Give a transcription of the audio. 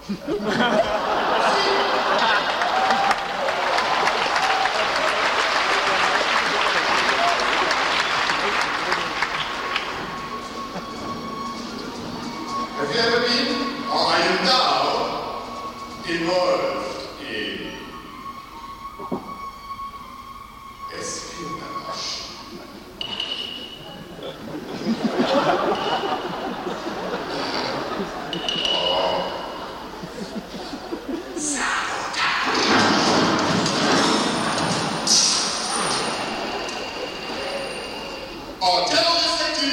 Have you ever been, or are you now, in words?